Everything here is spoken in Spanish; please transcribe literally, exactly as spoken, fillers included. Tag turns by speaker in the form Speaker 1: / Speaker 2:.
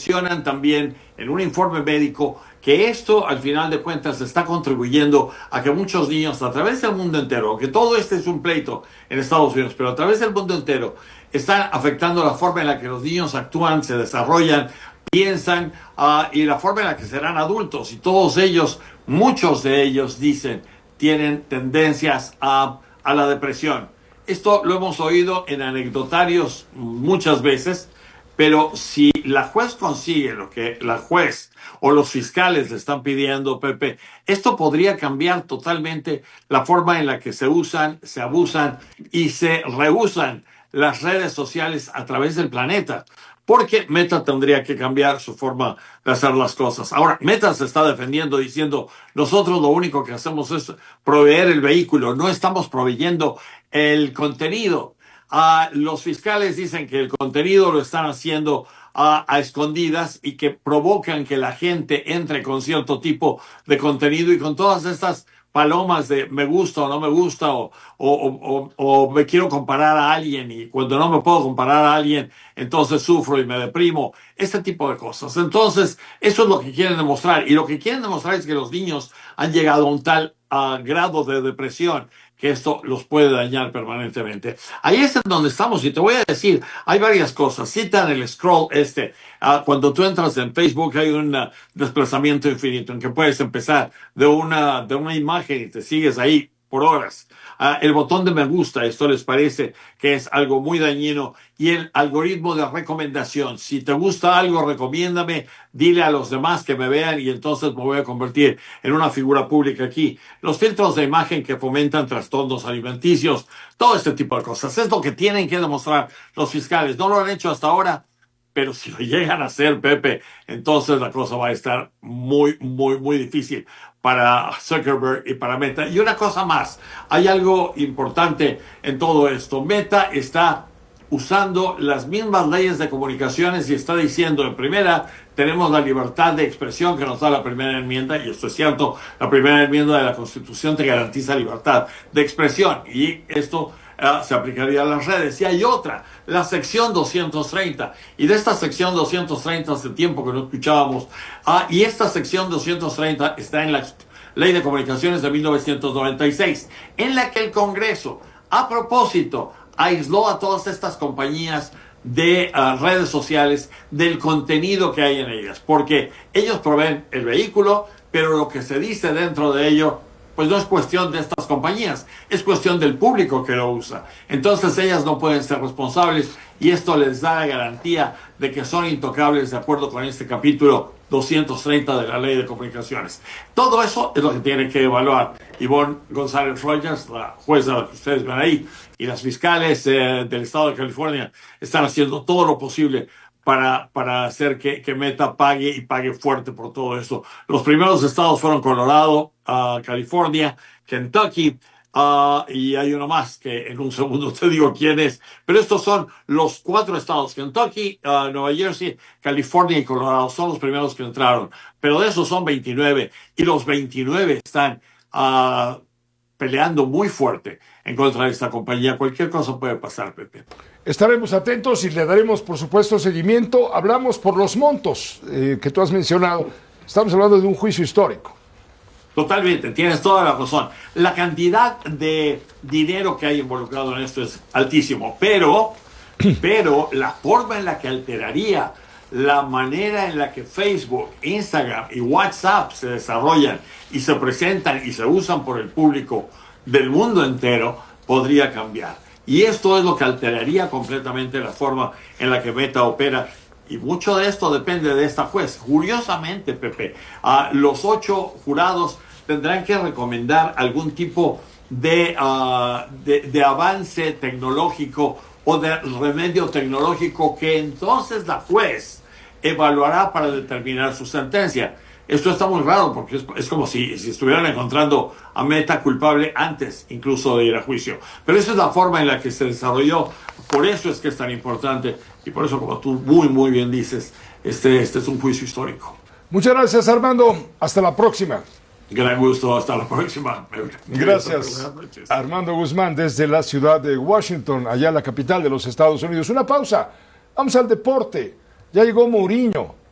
Speaker 1: mencionan también en un informe médico que esto, al final de cuentas, está contribuyendo a que muchos niños, a través del mundo entero, aunque todo este es un pleito en Estados Unidos, pero a través del mundo entero, están afectando la forma en la que los niños actúan, se desarrollan, piensan, uh, y la forma en la que serán adultos. Y todos ellos, muchos de ellos, dicen, tienen tendencias a, a la depresión. Esto lo hemos oído en anecdotarios muchas veces, pero si la juez consigue lo que la juez o los fiscales le están pidiendo, Pepe, esto podría cambiar totalmente la forma en la que se usan, se abusan y se reusan las redes sociales a través del planeta. Porque Meta tendría que cambiar su forma de hacer las cosas. Ahora, Meta se está defendiendo diciendo, nosotros lo único que hacemos es proveer el vehículo, no estamos proveyendo el contenido. Uh, los fiscales dicen que el contenido lo están haciendo uh, a escondidas y que provocan que la gente entre con cierto tipo de contenido y con todas estas palomas de me gusta o no me gusta o, o, o, o me quiero comparar a alguien y cuando no me puedo comparar a alguien entonces sufro y me deprimo, este tipo de cosas. Entonces eso es lo que quieren demostrar y lo que quieren demostrar es que los niños han llegado a un tal uh, grado de depresión que esto los puede dañar permanentemente. Ahí es en donde estamos y te voy a decir, hay varias cosas. Citan el scroll este. Uh, cuando tú entras en Facebook hay un uh, desplazamiento infinito en que puedes empezar de una, de una imagen y te sigues ahí por horas. Uh, el botón de me gusta, esto les parece que es algo muy dañino. Y el algoritmo de recomendación. Si te gusta algo, recomiéndame, dile a los demás que me vean y entonces me voy a convertir en una figura pública aquí. Los filtros de imagen que fomentan trastornos alimenticios, todo este tipo de cosas. Es lo que tienen que demostrar los fiscales. No lo han hecho hasta ahora, pero si lo llegan a hacer, Pepe, entonces la cosa va a estar muy, muy, muy difícil para Zuckerberg y para Meta. Y una cosa más, hay algo importante en todo esto. Meta está usando las mismas leyes de comunicaciones y está diciendo, en primera, tenemos la libertad de expresión que nos da la primera enmienda, y esto es cierto, la primera enmienda de la Constitución te garantiza libertad de expresión, y esto uh, se aplicaría a las redes. Y hay otra, la sección doscientos treinta, y de esta sección doscientos treinta hace tiempo que no escuchábamos, uh, y esta sección doscientos treinta está en la Ley de Comunicaciones de mil novecientos noventa y seis, en la que el Congreso, a propósito, aisló a todas estas compañías de uh, redes sociales del contenido que hay en ellas, porque ellos proveen el vehículo, pero lo que se dice dentro de ello, pues no es cuestión de estas compañías, es cuestión del público que lo usa. Entonces ellas no pueden ser responsables y esto les da la garantía de que son intocables de acuerdo con este capítulo doscientos treinta de la Ley de Comunicaciones. Todo eso es lo que tiene que evaluar Ivonne González Rogers, la jueza que ustedes ven ahí, y las fiscales eh, del estado de California están haciendo todo lo posible para, para hacer que, que Meta pague y pague fuerte por todo esto. Los primeros estados fueron Colorado, uh, California, Kentucky, Uh, y hay uno más que en un segundo te digo quién es, pero estos son los cuatro estados: Kentucky, uh, Nueva Jersey, California y Colorado. Son los primeros que entraron, pero de esos son veintinueve y los veintinueve están uh, peleando muy fuerte en contra de esta compañía. Cualquier cosa puede pasar, Pepe.
Speaker 2: Estaremos atentos y le daremos, por supuesto, seguimiento. Hablamos por los montos eh, que tú has mencionado. Estamos hablando de un juicio histórico.
Speaker 1: Totalmente, tienes toda la razón. La cantidad de dinero que hay involucrado en esto es altísimo, pero, pero la forma en la que alteraría la manera en la que Facebook, Instagram y WhatsApp se desarrollan y se presentan y se usan por el público del mundo entero podría cambiar. Y esto es lo que alteraría completamente la forma en la que Meta opera. Y mucho de esto depende de esta juez. Curiosamente, Pepe, uh, los ocho jurados tendrán que recomendar algún tipo de, uh, de, de avance tecnológico o de remedio tecnológico que entonces la juez evaluará para determinar su sentencia. Esto está muy raro porque es, es como si, si estuvieran encontrando a Meta culpable antes incluso de ir a juicio. Pero esa es la forma en la que se desarrolló. Por eso es que es tan importante y por eso, como tú muy, muy bien dices, este, este es un juicio histórico.
Speaker 2: Muchas gracias, Armando. Hasta la próxima.
Speaker 1: Gran gusto. Hasta la próxima.
Speaker 2: Gracias, Armando Guzmán, desde la ciudad de Washington, allá la capital de los Estados Unidos. Una pausa. Vamos al deporte. Ya llegó Mourinho.